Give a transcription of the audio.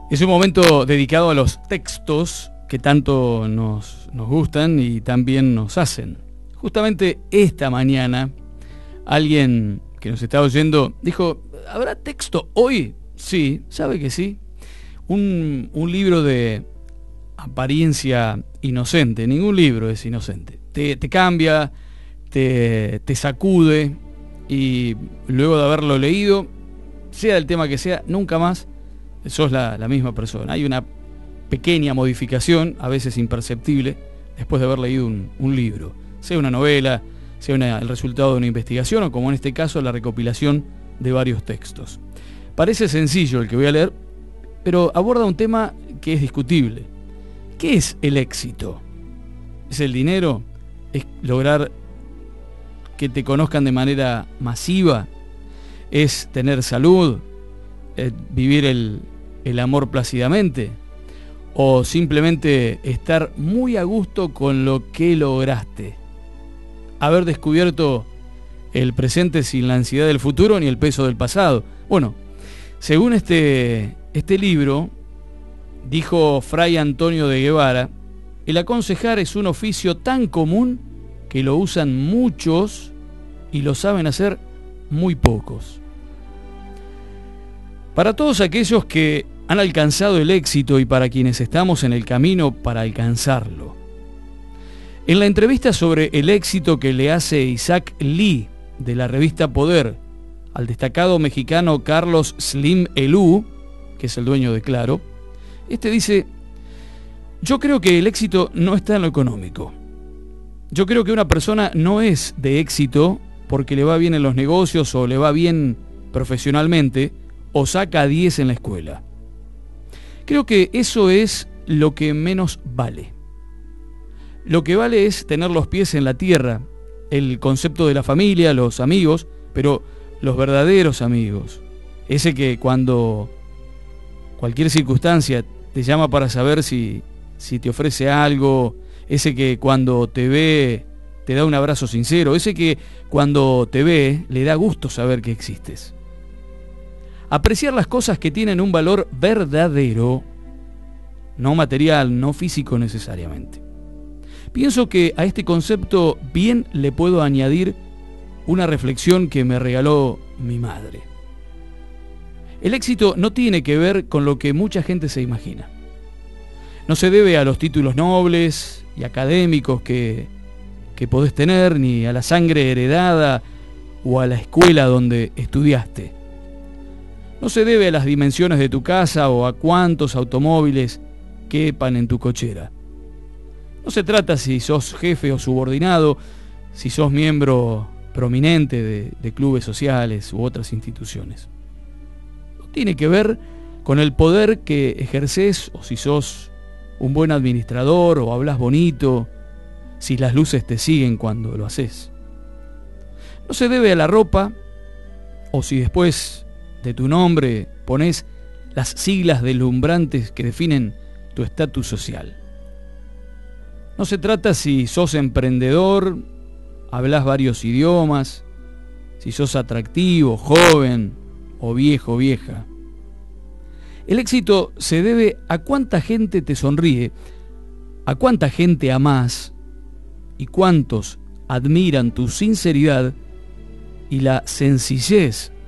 Es un momento dedicado a los textos que tanto nos gustan y también nos hacen. Justamente esta mañana, alguien que nos está oyendo dijo, ¿habrá texto hoy? Sí, sabe que sí. Un libro de apariencia inocente. Ningún libro es inocente. Te cambia, te sacude y luego de haberlo leído, sea el tema que sea, nunca más sos la misma persona. Hay una pequeña modificación, a veces imperceptible, después de haber leído un libro. Sea una novela, sea el resultado de una investigación o, como en este caso, la recopilación de varios textos. Parece sencillo el que voy a leer, pero aborda un tema que es discutible. ¿Qué es el éxito? ¿Es el dinero? ¿Es lograr que te conozcan de manera masiva? ¿Es tener salud? ¿Es vivir el amor plácidamente? ¿O simplemente estar muy a gusto con lo que lograste? Haber descubierto el presente sin la ansiedad del futuro ni el peso del pasado. Bueno, según este libro, dijo Fray Antonio de Guevara, el aconsejar es un oficio tan común que lo usan muchos y lo saben hacer muy pocos. Para todos aquellos que han alcanzado el éxito y para quienes estamos en el camino para alcanzarlo. En la entrevista sobre el éxito que le hace Isaac Lee de la revista Poder al destacado mexicano Carlos Slim Helú, que es el dueño de Claro, este dice: yo creo que el éxito no está en lo económico. Yo creo que una persona no es de éxito porque le va bien en los negocios o le va bien profesionalmente o saca 10 en la escuela. Creo que eso es lo que menos vale. Lo que vale es tener los pies en la tierra, el concepto de la familia, los amigos, pero los verdaderos amigos. Ese que cuando cualquier circunstancia te llama para saber si te ofrece algo, ese que cuando te ve te da un abrazo sincero, ese que cuando te ve le da gusto saber que existes. Apreciar las cosas que tienen un valor verdadero, no material, no físico necesariamente. Pienso que a este concepto bien le puedo añadir una reflexión que me regaló mi madre. El éxito no tiene que ver con lo que mucha gente se imagina. No se debe a los títulos nobles y académicos que podés tener, ni a la sangre heredada o a la escuela donde estudiaste. No se debe a las dimensiones de tu casa o a cuántos automóviles quepan en tu cochera. No se trata si sos jefe o subordinado, si sos miembro prominente de clubes sociales u otras instituciones. No tiene que ver con el poder que ejercés o si sos un buen administrador o hablas bonito, si las luces te siguen cuando lo haces. No se debe a la ropa o si después de tu nombre ponés las siglas deslumbrantes que definen tu estatus social. No se trata si sos emprendedor, hablas varios idiomas, si sos atractivo, joven o viejo, vieja. El éxito se debe a cuánta gente te sonríe, a cuánta gente amás y cuántos admiran tu sinceridad y la sencillez